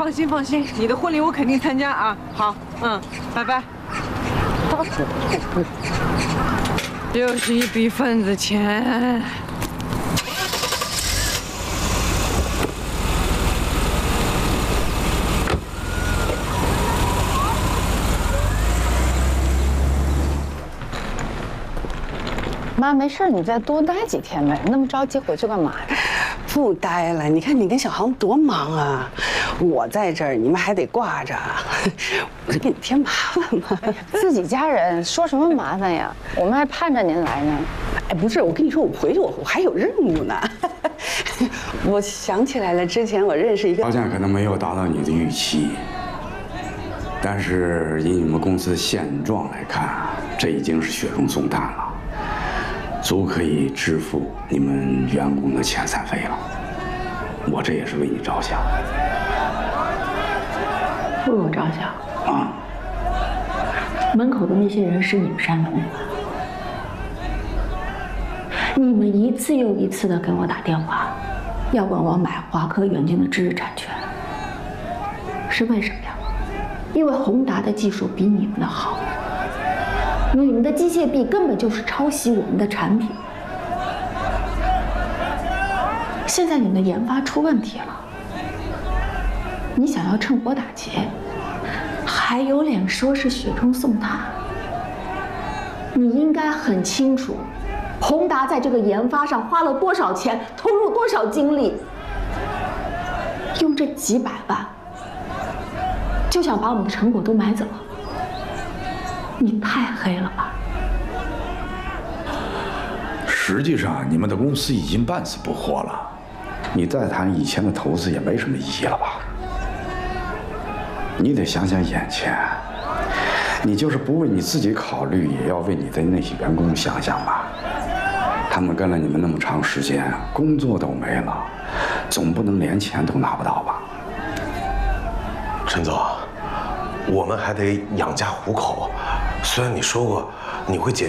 放心放心，你的婚礼我肯定参加啊。好，拜拜。又是一笔份子钱。 妈，没事，你再多待几天呗。那么着急回去干嘛呀？ 不待了，你看你跟小航多忙啊，我在这儿，你们还得挂着，我是给你添麻烦吗？ 自己家人说什么麻烦呀？我们还盼着您来呢。 哎，不是，我跟你说，我回去我还有任务呢。我想起来了，之前我认识一个条件可能没有达到你的预期，但是以你们公司的现状来看，这已经是雪中送炭了。足可以支付你们员工的遣散费了，我这也是为你着想。 为我着想啊？ 门口的那些人是你们煽动的，你们一次又一次的给我打电话，要问我买华科远景的知识产权，是为什么呀？因为宏达的技术比你们的好。你们的机械臂根本就是抄袭我们的产品，现在你们的研发出问题了，你想要趁火打劫，还有脸说是雪中送炭？你应该很清楚，宏达在这个研发上花了多少钱，投入多少精力，用这几百万就想把我们的成果都买走。你太黑了吧！ 实际上，你们的公司已经半死不活了，你再谈以前的投资也没什么意义了吧？你得想想眼前，你就是不为你自己考虑，也要为你的那些员工想想吧。他们跟了你们那么长时间，工作都没了，总不能连钱都拿不到吧？ 陈总，我们还得养家糊口。虽然你说过你会解